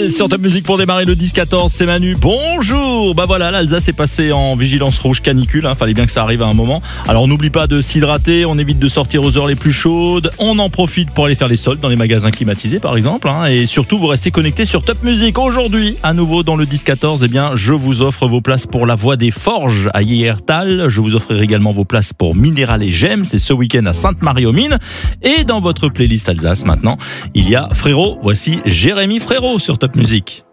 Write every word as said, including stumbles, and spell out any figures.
Noël sur Top Music pour démarrer le dix quatorze, c'est Manu. Bonjour. Bah voilà, l'Alsace est passée en vigilance rouge canicule, hein. Fallait bien que ça arrive à un moment. Alors on n'oublie pas de s'hydrater, on évite de sortir aux heures les plus chaudes, on en profite pour aller faire les soldes dans les magasins climatisés par exemple, hein. Et surtout vous restez connectés sur Top Music. Aujourd'hui, à nouveau dans le dix quatorze, eh bien je vous offre vos places pour la Voix des Forges à Hiertal. Je vous offrirai également vos places pour Minéral et Gemmes, c'est ce week-end à Sainte-Marie-aux-Mines. Et dans votre playlist Alsace maintenant, il y a Frérot. Voici Jérémy Frérot sur Top Music.